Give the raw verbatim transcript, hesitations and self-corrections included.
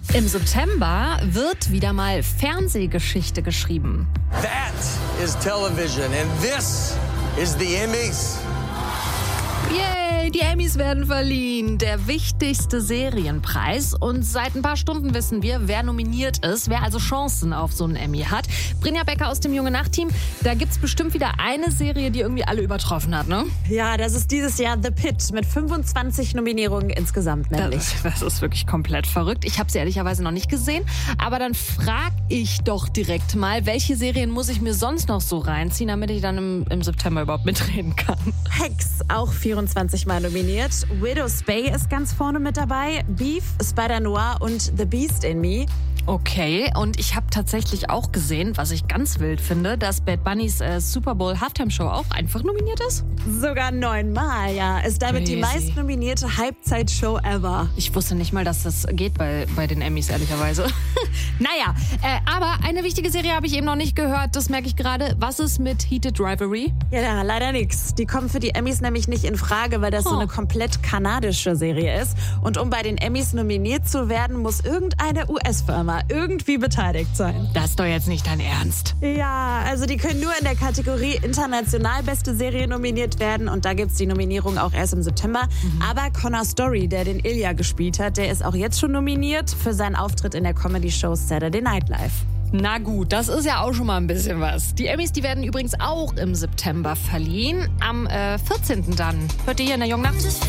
Im September wird wieder mal Fernsehgeschichte geschrieben. That is television and this is the Emmys. Yay, die Emmys werden verliehen. Der wichtigste Serienpreis. Und seit ein paar Stunden wissen wir, wer nominiert ist, wer also Chancen auf so einen Emmy hat. Brinja Becker aus dem Junge Nacht Team. Da gibt's bestimmt wieder eine Serie, die irgendwie alle übertroffen hat, ne? Ja, das ist dieses Jahr The Pitt mit fünfundzwanzig Nominierungen insgesamt nämlich. Das, das ist wirklich komplett verrückt. Ich habe sie ehrlicherweise noch nicht gesehen. Aber dann frag ich doch direkt mal, welche Serien muss ich mir sonst noch so reinziehen, damit ich dann im, im September überhaupt mitreden kann. Hex, auch vierundzwanzig Mal nominiert. Widow's Bay ist ganz vorne mit dabei. Beef, Spider-Noir und The Beast in Me. Okay, und ich habe tatsächlich auch gesehen, was ich ganz wild finde, dass Bad Bunnys äh, Super Bowl Halftime Show auch einfach nominiert ist. Sogar neunmal, ja. Ist damit Crazy. Die meistnominierte Halbzeitshow ever. Ich wusste nicht mal, dass das geht bei, bei den Emmys, ehrlicherweise. Naja, äh, aber eine wichtige Serie habe ich eben noch nicht gehört, das merke ich gerade. Was ist mit Heated Rivalry? Ja, ja, leider nix. Die kommen für die Emmys nämlich nicht in Frage, weil das Oh. so eine komplett kanadische Serie ist. Und um bei den Emmys nominiert zu werden, muss irgendeine U S-Firma irgendwie beteiligt sein. Das ist doch jetzt nicht dein Ernst. Ja, also die können nur in der Kategorie international beste Serie nominiert werden. Und da gibt's die Nominierung auch erst im September. Mhm. Aber Connor Story, der den Ilya gespielt hat, der ist auch jetzt schon nominiert für seinen Auftritt in der Comedy-Show Saturday Night Live. Na gut, das ist ja auch schon mal ein bisschen was. Die Emmys, die werden übrigens auch im September verliehen. Am äh, vierzehnten dann. Hört ihr hier in der Jungen Nacht?